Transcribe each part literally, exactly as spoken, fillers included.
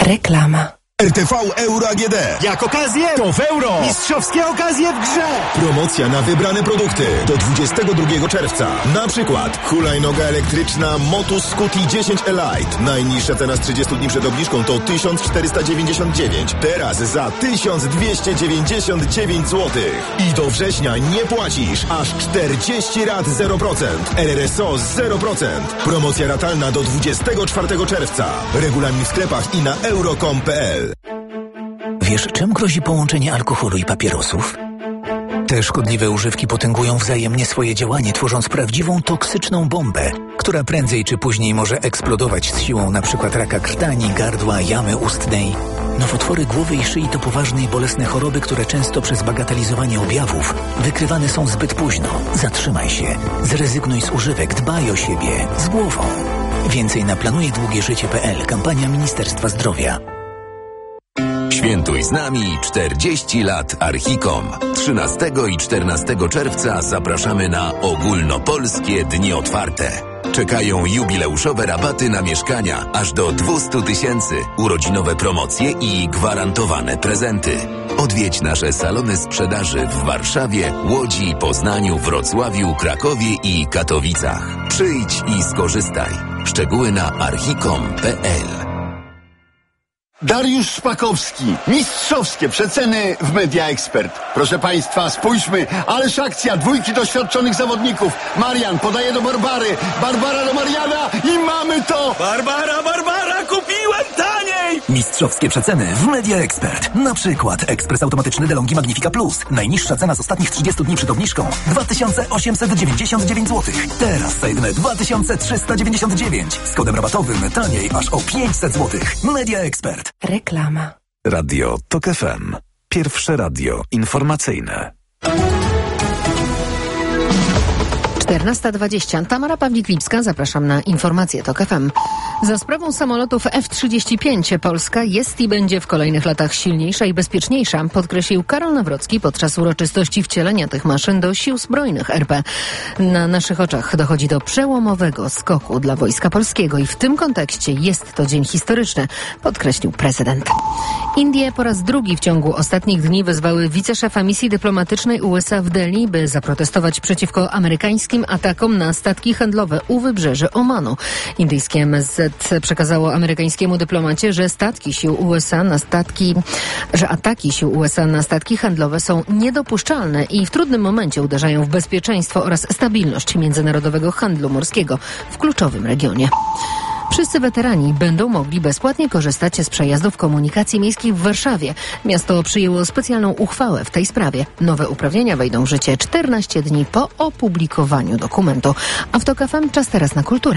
Reklama. R T V Euro A G D. Jak okazję, to w euro. Mistrzowskie okazje w grze. Promocja na wybrane produkty do dwudziestego drugiego czerwca. Na przykład hulajnoga elektryczna Motus Scuti dziesięć Elite. Najniższa cena z trzydziestu dni przed obniżką to tysiąc czterysta dziewięćdziesiąt dziewięć. Teraz za tysiąc dwieście dziewięćdziesiąt dziewięć złotych. I do września nie płacisz. Aż czterdzieści rat zero procent. R R S O zero procent. Promocja ratalna do dwudziestego czwartego czerwca. Regulamin w sklepach i na euro kropka com kropka p l. Wiesz, czym grozi połączenie alkoholu i papierosów? Te szkodliwe używki potęgują wzajemnie swoje działanie, tworząc prawdziwą toksyczną bombę, która prędzej czy później może eksplodować z siłą np. raka krtani, gardła, jamy ustnej. Nowotwory głowy i szyi to poważne i bolesne choroby, które często przez bagatelizowanie objawów wykrywane są zbyt późno. Zatrzymaj się, zrezygnuj z używek, dbaj o siebie, z głową. Więcej na planuje długie życie kropka p l. Kampania Ministerstwa Zdrowia. Świętuj z nami czterdzieści lat Archicom. trzynastego i czternastego czerwca zapraszamy na ogólnopolskie dni otwarte. Czekają jubileuszowe rabaty na mieszkania aż do dwieście tysięcy, urodzinowe promocje i gwarantowane prezenty. Odwiedź nasze salony sprzedaży w Warszawie, Łodzi, Poznaniu, Wrocławiu, Krakowie i Katowicach. Przyjdź i skorzystaj. Szczegóły na archicom kropka p l. Dariusz Szpakowski. Mistrzowskie przeceny w Media Expert. Proszę Państwa, spójrzmy. Ależ akcja. Dwójki doświadczonych zawodników. Marian podaje do Barbary. Barbara do Mariana i mamy to! Barbara, Barbara, kupiłem taniej! Mistrzowskie przeceny w Media Expert. Na przykład ekspres automatyczny DeLonghi Magnifica Plus. Najniższa cena z ostatnich trzydziestu dni przed obniżką dwa tysiące osiemset dziewięćdziesiąt dziewięć złotych. Teraz za jedyne dwa tysiące trzysta dziewięćdziesiąt dziewięć. Z kodem rabatowym taniej aż o pięćset złotych. Media Expert. Reklama. Radio Tok F M. Pierwsze radio informacyjne. czternasta dwadzieścia. Tamara Pawlik-Lipska, zapraszam na informacje Tok F M. Za sprawą samolotów F trzydzieści pięć Polska jest i będzie w kolejnych latach silniejsza i bezpieczniejsza, podkreślił Karol Nawrocki podczas uroczystości wcielenia tych maszyn do Sił Zbrojnych R P. Na naszych oczach dochodzi do przełomowego skoku dla Wojska Polskiego i w tym kontekście jest to dzień historyczny, podkreślił prezydent. Indie po raz drugi w ciągu ostatnich dni wezwały wiceszefa misji dyplomatycznej U S A w Delhi, by zaprotestować przeciwko amerykańskim atakom na statki handlowe u wybrzeży Omanu. Indyjskie M S Z przekazało amerykańskiemu dyplomacie, że statki sił U S A na statki, że ataki sił U S A na statki handlowe są niedopuszczalne i w trudnym momencie uderzają w bezpieczeństwo oraz stabilność międzynarodowego handlu morskiego w kluczowym regionie. Wszyscy weterani będą mogli bezpłatnie korzystać z przejazdów komunikacji miejskiej w Warszawie. Miasto przyjęło specjalną uchwałę w tej sprawie. Nowe uprawnienia wejdą w życie czternaście dni po opublikowaniu dokumentu. A w Tok F M czas teraz na kulturę.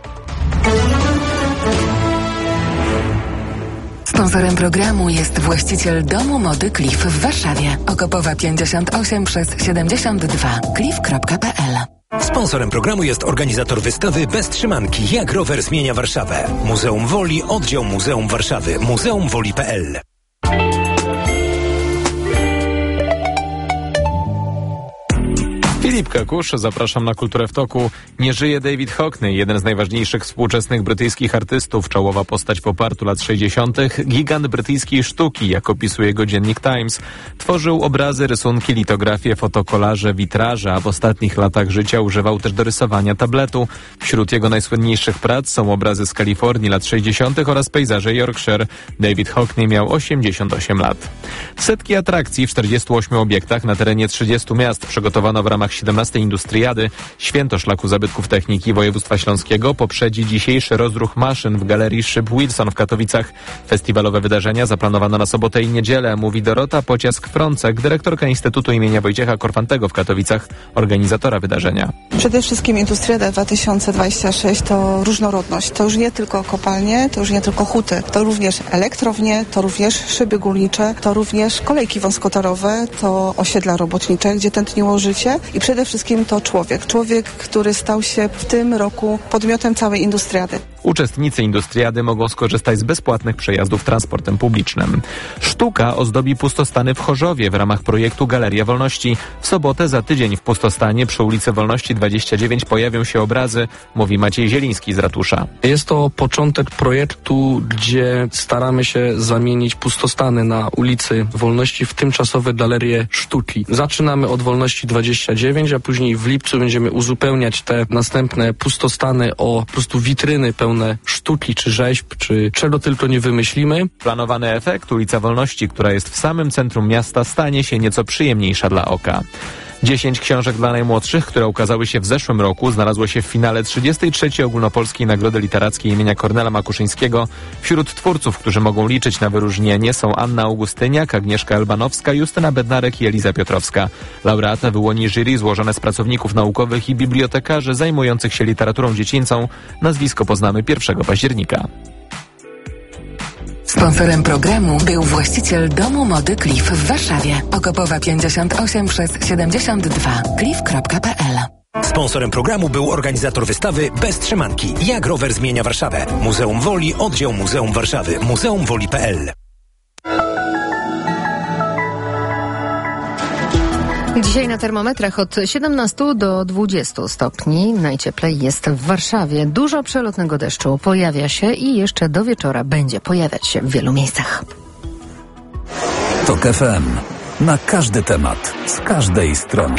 Sponsorem programu jest właściciel domu mody Cliff w Warszawie. Okopowa pięćdziesiąt osiem przez siedemdziesiąt dwa. cliff kropka p l. Sponsorem programu jest organizator wystawy Bez trzymanki. Jak rower zmienia Warszawę. Muzeum Woli, oddział Muzeum Warszawy. muzeum woli kropka p l. Filip Kakusz, zapraszam na Kulturę w Toku. Nie żyje David Hockney, jeden z najważniejszych współczesnych brytyjskich artystów, czołowa postać popartu lat sześćdziesiątych, gigant brytyjskiej sztuki, jak opisuje go dziennik Times. Tworzył obrazy, rysunki, litografie, fotokolaże, witraże, a w ostatnich latach życia używał też do rysowania tabletu. Wśród jego najsłynniejszych prac są obrazy z Kalifornii lat sześćdziesiątych oraz pejzaże Yorkshire. David Hockney miał osiemdziesiąt osiem lat. Setki atrakcji w czterdziestu ośmiu obiektach na terenie trzydziestu miast przygotowano w ramach siedemnastej Industriady. Święto Szlaku Zabytków Techniki Województwa Śląskiego poprzedzi dzisiejszy rozruch maszyn w Galerii Szyb Wilson w Katowicach. Festiwalowe wydarzenia zaplanowano na sobotę i niedzielę, mówi Dorota Pociask-Frącek, dyrektorka Instytutu imienia Wojciecha Korfantego w Katowicach, organizatora wydarzenia. Przede wszystkim Industriada dwa tysiące dwadzieścia sześć to różnorodność. To już nie tylko kopalnie, to już nie tylko huty. To również elektrownie, to również szyby górnicze, to również kolejki wąskotorowe, to osiedla robotnicze, gdzie tętniło życie i przede przede wszystkim to człowiek. Człowiek, który stał się w tym roku podmiotem całej Industriady. Uczestnicy Industriady mogą skorzystać z bezpłatnych przejazdów transportem publicznym. Sztuka ozdobi pustostany w Chorzowie w ramach projektu Galeria Wolności. W sobotę za tydzień w pustostanie przy ulicy Wolności dwadzieścia dziewięć pojawią się obrazy, mówi Maciej Zieliński z ratusza. Jest to początek projektu, gdzie staramy się zamienić pustostany na ulicy Wolności w tymczasowe galerie sztuki. Zaczynamy od Wolności dwadzieścia dziewięć, a później w lipcu będziemy uzupełniać te następne pustostany o po prostu witryny pełne sztuki, czy rzeźb, czy czego tylko nie wymyślimy. Planowany efekt, ulica Wolności, która jest w samym centrum miasta, stanie się nieco przyjemniejsza dla oka. Dziesięć książek dla najmłodszych, które ukazały się w zeszłym roku, znalazło się w finale trzydziestej trzeciej Ogólnopolskiej Nagrody Literackiej imienia Kornela Makuszyńskiego. Wśród twórców, którzy mogą liczyć na wyróżnienie, są Anna Augustyniak, Agnieszka Elbanowska, Justyna Bednarek i Eliza Piotrowska. Laureata wyłoni jury złożone z pracowników naukowych i bibliotekarzy zajmujących się literaturą dziecięcą. Nazwisko poznamy pierwszego października. Sponsorem programu był właściciel Domu Mody Cliff w Warszawie. Okopowa pięćdziesiąt osiem przez siedemdziesiąt dwa. cliff kropka p l. Sponsorem programu był organizator wystawy Bez trzymanki. Jak rower zmienia Warszawę. Muzeum Woli, oddział Muzeum Warszawy. muzeum woli kropka p l. Dzisiaj na termometrach od siedemnastu do dwudziestu stopni. Najcieplej jest w Warszawie. Dużo przelotnego deszczu pojawia się i jeszcze do wieczora będzie pojawiać się w wielu miejscach. Tok F M. Na każdy temat, z każdej strony.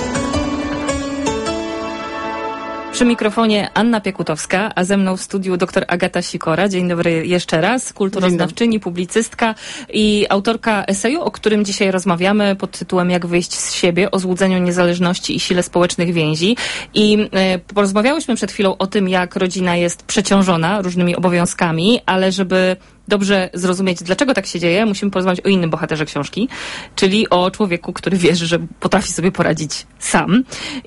Przy mikrofonie Anna Piekutowska, a ze mną w studiu dr Agata Sikora. Dzień dobry jeszcze raz. Kulturoznawczyni, publicystka i autorka eseju, o którym dzisiaj rozmawiamy pod tytułem Jak wyjść z siebie, o złudzeniu niezależności i sile społecznych więzi. I e, porozmawiałyśmy przed chwilą o tym, jak rodzina jest przeciążona różnymi obowiązkami, ale żeby dobrze zrozumieć, dlaczego tak się dzieje, musimy porozmawiać o innym bohaterze książki, czyli o człowieku, który wierzy, że potrafi sobie poradzić sam.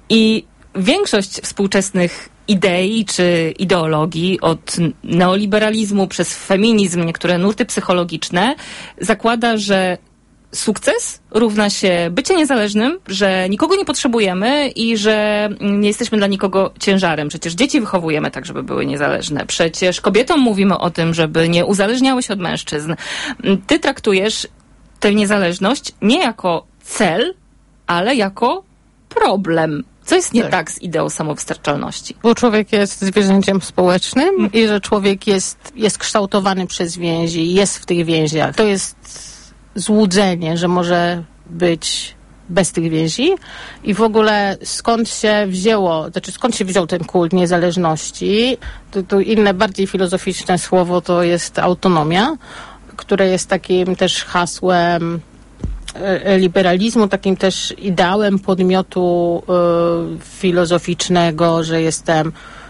I większość współczesnych idei czy ideologii, od neoliberalizmu przez feminizm, niektóre nurty psychologiczne, zakłada, że sukces równa się bycie niezależnym, że nikogo nie potrzebujemy i że nie jesteśmy dla nikogo ciężarem. Przecież dzieci wychowujemy tak, żeby były niezależne. Przecież kobietom mówimy o tym, żeby nie uzależniały się od mężczyzn. Ty traktujesz tę niezależność nie jako cel, ale jako problem. Co jest nie tak, tak z ideą samowystarczalności? Bo człowiek jest zwierzęciem społecznym hmm. i że człowiek jest, jest kształtowany przez więzi, jest w tych więziach. To jest złudzenie, że może być bez tych więzi i w ogóle skąd się wzięło, znaczy skąd się wziął ten kult niezależności? Tu, tu inne, bardziej filozoficzne słowo to jest autonomia, które jest takim też hasłem liberalizmu, takim też ideałem podmiotu y, filozoficznego, że jestem,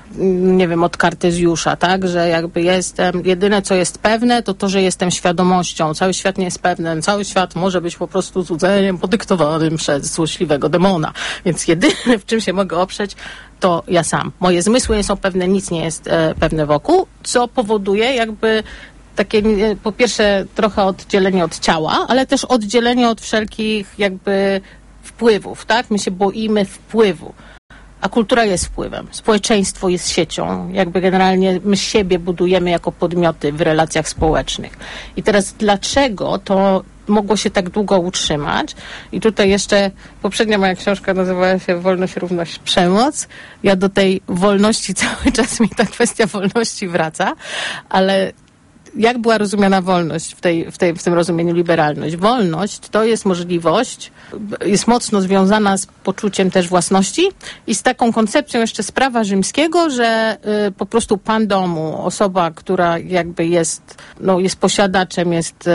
nie wiem, od Kartezjusza, tak, że jakby jestem, jedyne co jest pewne, to to, że jestem świadomością. Cały świat nie jest pewny. Cały świat może być po prostu złudzeniem podyktowanym przez złośliwego demona. Więc jedyne, w czym się mogę oprzeć, to ja sam. Moje zmysły nie są pewne, nic nie jest e, pewne wokół, co powoduje jakby takie, po pierwsze, trochę oddzielenie od ciała, ale też oddzielenie od wszelkich jakby wpływów, tak? My się boimy wpływu, a kultura jest wpływem. Społeczeństwo jest siecią. Jakby generalnie my siebie budujemy jako podmioty w relacjach społecznych. I teraz dlaczego to mogło się tak długo utrzymać? I tutaj jeszcze poprzednia moja książka nazywała się Wolność, Równość, Przemoc. Ja do tej wolności cały czas mi ta kwestia wolności wraca, ale jak była rozumiana wolność w, tej, w, tej, w tym rozumieniu liberalność? Wolność to jest możliwość, jest mocno związana z poczuciem też własności i z taką koncepcją jeszcze z prawa rzymskiego, że y, po prostu pan domu, osoba, która jakby jest, no, jest posiadaczem, jest y,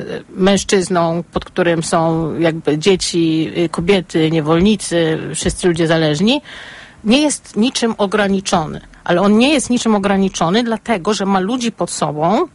mężczyzną, pod którym są jakby dzieci, y, kobiety, niewolnicy, wszyscy ludzie zależni, nie jest niczym ograniczony. Ale on nie jest niczym ograniczony, dlatego że ma ludzi pod sobą,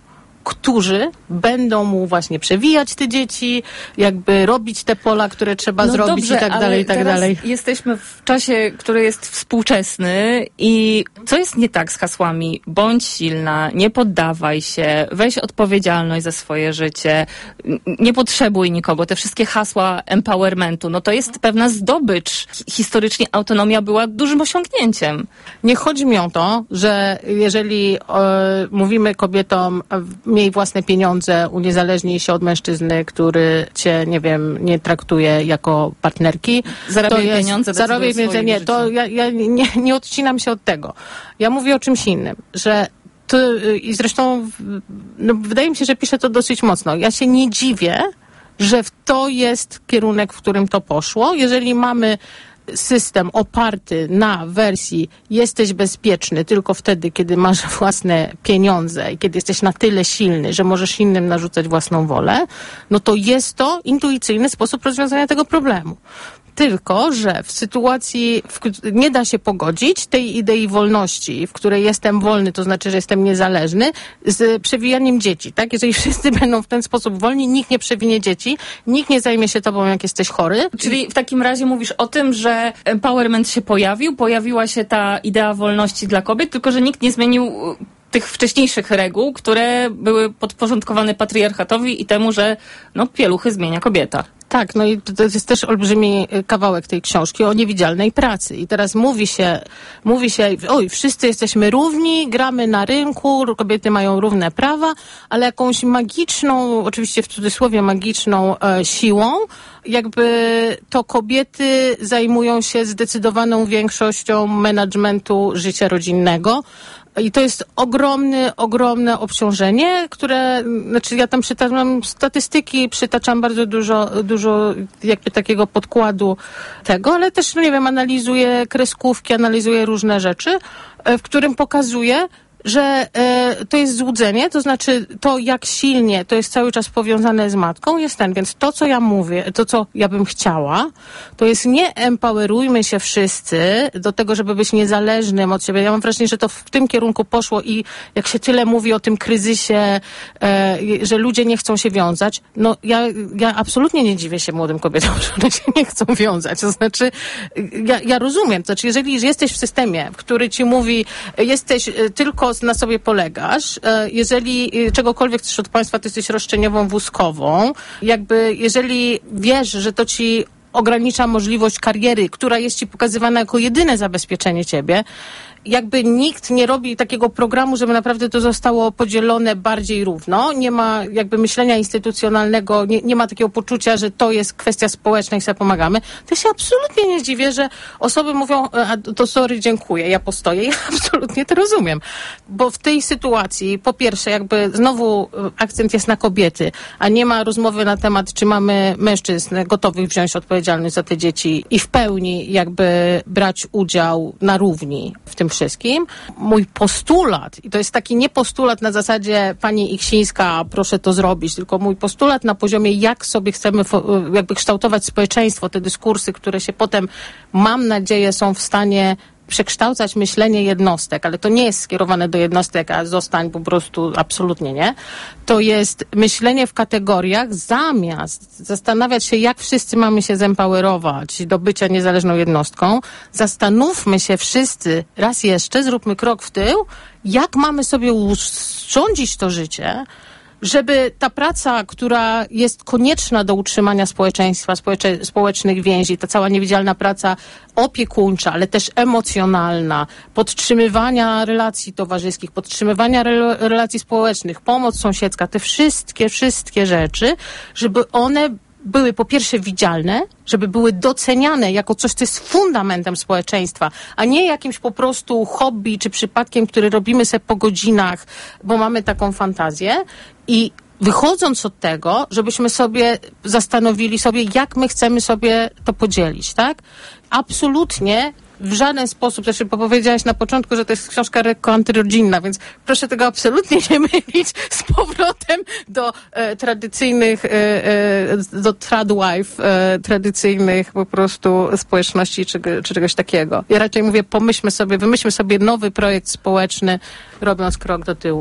którzy będą mu właśnie przewijać te dzieci, jakby robić te pola, które trzeba no zrobić dobrze, i tak dalej, i tak dalej. Jesteśmy w czasie, który jest współczesny i co jest nie tak z hasłami? Bądź silna, nie poddawaj się, weź odpowiedzialność za swoje życie, nie potrzebuj nikogo. Te wszystkie hasła empowermentu, no to jest pewna zdobycz. Historycznie autonomia była dużym osiągnięciem. Nie chodzi mi o to, że jeżeli e, mówimy kobietom, miej własne pieniądze, uniezależnij się od mężczyzny, który cię, nie wiem, nie traktuje jako partnerki. Zarabiaj pieniądze, zarabiaj pieniądze. Nie, to ja, ja nie, nie odcinam się od tego. Ja mówię o czymś innym, że to, i zresztą no, wydaje mi się, że piszę to dosyć mocno. Ja się nie dziwię, że to jest kierunek, w którym to poszło. Jeżeli mamy system oparty na wersji jesteś bezpieczny tylko wtedy, kiedy masz własne pieniądze i kiedy jesteś na tyle silny, że możesz innym narzucać własną wolę, no to jest to intuicyjny sposób rozwiązania tego problemu. Tylko że w sytuacji, w, nie da się pogodzić tej idei wolności, w której jestem wolny, to znaczy, że jestem niezależny, z przewijaniem dzieci, tak? Jeżeli wszyscy będą w ten sposób wolni, nikt nie przewinie dzieci, nikt nie zajmie się tobą, jak jesteś chory. Czyli w takim razie mówisz o tym, że empowerment się pojawił, pojawiła się ta idea wolności dla kobiet, tylko że nikt nie zmienił tych wcześniejszych reguł, które były podporządkowane patriarchatowi i temu, że no, pieluchy zmienia kobieta. Tak, no i to jest też olbrzymi kawałek tej książki o niewidzialnej pracy. I teraz mówi się, mówi się, oj, wszyscy jesteśmy równi, gramy na rynku, kobiety mają równe prawa, ale jakąś magiczną, oczywiście w cudzysłowie magiczną e, siłą, jakby to kobiety zajmują się zdecydowaną większością managementu życia rodzinnego. I to jest ogromne, ogromne obciążenie, które, znaczy ja tam przytaczam statystyki, przytaczam bardzo dużo, dużo jakby takiego podkładu tego, ale też, no nie wiem, analizuję kreskówki, analizuję różne rzeczy, w którym pokazuję, że e, to jest złudzenie, to znaczy to, jak silnie to jest cały czas powiązane z matką, jest ten. Więc to, co ja mówię, to, co ja bym chciała, to jest nie empowerujmy się wszyscy do tego, żeby być niezależnym od siebie. Ja mam wrażenie, że to w tym kierunku poszło i jak się tyle mówi o tym kryzysie, e, że ludzie nie chcą się wiązać, no ja, ja absolutnie nie dziwię się młodym kobietom, że one się nie chcą wiązać. To znaczy, ja, ja rozumiem, to znaczy, jeżeli jesteś w systemie, który ci mówi, jesteś tylko na sobie polegasz, jeżeli czegokolwiek chcesz od państwa, to jesteś roszczeniową wózkową. Jakby, jeżeli wiesz, że to ci ogranicza możliwość kariery, która jest ci pokazywana jako jedyne zabezpieczenie ciebie, jakby nikt nie robi takiego programu, żeby naprawdę to zostało podzielone bardziej równo. Nie ma jakby myślenia instytucjonalnego, nie, nie ma takiego poczucia, że to jest kwestia społeczna i sobie pomagamy. To się absolutnie nie dziwię, że osoby mówią, a to sorry, dziękuję, ja postoję. Ja absolutnie to rozumiem. Bo w tej sytuacji, po pierwsze, jakby znowu akcent jest na kobiety, a nie ma rozmowy na temat, czy mamy mężczyzn gotowych wziąć odpowiedzialność za te dzieci i w pełni jakby brać udział na równi w tym wszystkim. Mój postulat, i to jest taki nie postulat na zasadzie pani Iksińska, proszę to zrobić, tylko mój postulat na poziomie, jak sobie chcemy jakby kształtować społeczeństwo, te dyskursy, które się potem, mam nadzieję, są w stanie przekształcać myślenie jednostek, ale to nie jest skierowane do jednostek, a zostań po prostu, absolutnie nie. To jest myślenie w kategoriach, zamiast zastanawiać się, jak wszyscy mamy się zempowerować do bycia niezależną jednostką, zastanówmy się wszyscy raz jeszcze, zróbmy krok w tył, jak mamy sobie urządzić to życie, żeby ta praca, która jest konieczna do utrzymania społeczeństwa, społecze- społecznych więzi, ta cała niewidzialna praca opiekuńcza, ale też emocjonalna, podtrzymywania relacji towarzyskich, podtrzymywania re- relacji społecznych, pomoc sąsiedzka, te wszystkie, wszystkie rzeczy, żeby one były po pierwsze widzialne, żeby były doceniane jako coś, co jest fundamentem społeczeństwa, a nie jakimś po prostu hobby czy przypadkiem, który robimy sobie po godzinach, bo mamy taką fantazję. I wychodząc od tego, żebyśmy sobie zastanowili sobie, jak my chcemy sobie to podzielić, tak? Absolutnie w żaden sposób, zresztą powiedziałaś na początku, że to jest książka lekko antyrodzinna, więc proszę tego absolutnie nie mylić z powrotem do e, tradycyjnych, e, e, do tradwife, e, tradycyjnych po prostu społeczności czy, czy czegoś takiego. Ja raczej mówię, pomyślmy sobie, wymyślmy sobie nowy projekt społeczny, robiąc krok do tyłu.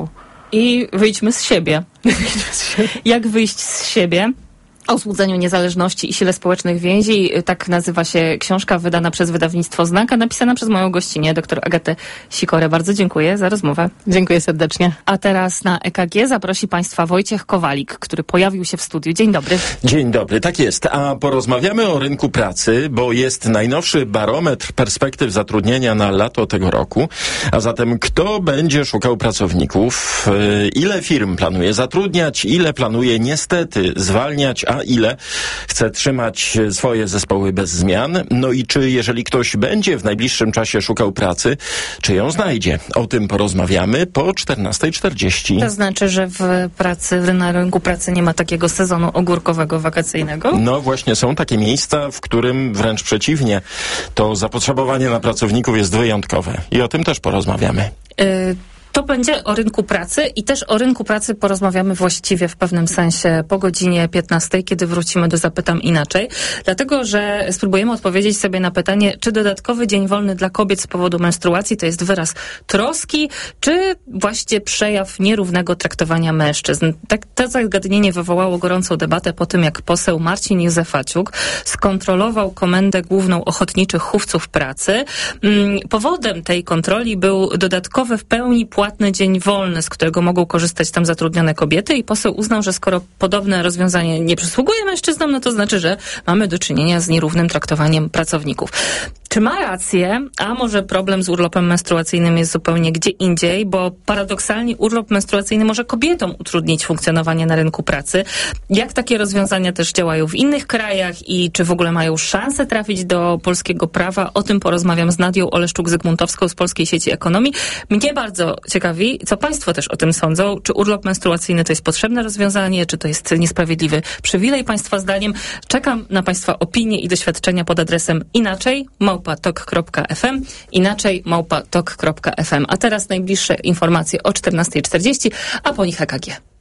I wyjdźmy z siebie. Jak wyjść z siebie? O złudzeniu niezależności i sile społecznych więzi. Tak nazywa się książka wydana przez wydawnictwo Znak, a napisana przez moją gościnię, dr Agatę Sikorę. Bardzo dziękuję za rozmowę. Dziękuję serdecznie. A teraz na E K G zaprosi Państwa Wojciech Kowalik, który pojawił się w studiu. Dzień dobry. Dzień dobry, tak jest. A porozmawiamy o rynku pracy, bo jest najnowszy barometr perspektyw zatrudnienia na lato tego roku. A zatem kto będzie szukał pracowników? Ile firm planuje zatrudniać? Ile planuje niestety zwalniać? A ile chce trzymać swoje zespoły bez zmian? No i czy jeżeli ktoś będzie w najbliższym czasie szukał pracy, czy ją znajdzie? O tym porozmawiamy po czternastej czterdzieści. To znaczy, że w pracy, na rynku pracy nie ma takiego sezonu ogórkowego, wakacyjnego? No właśnie, są takie miejsca, w którym wręcz przeciwnie, to zapotrzebowanie na pracowników jest wyjątkowe. I o tym też porozmawiamy. Y- To będzie o rynku pracy i też o rynku pracy porozmawiamy właściwie w pewnym sensie po godzinie piętnastej, kiedy wrócimy do Zapytam Inaczej. Dlatego, że spróbujemy odpowiedzieć sobie na pytanie, czy dodatkowy dzień wolny dla kobiet z powodu menstruacji to jest wyraz troski, czy właśnie przejaw nierównego traktowania mężczyzn. Tak, to zagadnienie wywołało gorącą debatę po tym, jak poseł Marcin Józefaciuk skontrolował Komendę Główną Ochotniczych Chówców Pracy. Powodem tej kontroli był dodatkowy w pełni płatny płatny dzień wolny, z którego mogą korzystać tam zatrudnione kobiety, i poseł uznał, że skoro podobne rozwiązanie nie przysługuje mężczyznom, no to znaczy, że mamy do czynienia z nierównym traktowaniem pracowników. Czy ma rację, a może problem z urlopem menstruacyjnym jest zupełnie gdzie indziej, bo paradoksalnie urlop menstruacyjny może kobietom utrudnić funkcjonowanie na rynku pracy. Jak takie rozwiązania też działają w innych krajach i czy w ogóle mają szansę trafić do polskiego prawa? O tym porozmawiam z Nadią Oleszczuk-Zygmuntowską z Polskiej Sieci Ekonomii. Mnie bardzo ciekawi, co Państwo też o tym sądzą. Czy urlop menstruacyjny to jest potrzebne rozwiązanie, czy to jest niesprawiedliwy przywilej Państwa zdaniem? Czekam na Państwa opinie i doświadczenia pod adresem inaczej małpa tok kropka f m, inaczej małpa tok kropka f m. A teraz najbliższe informacje o czternastej czterdzieści, a po nich E K G.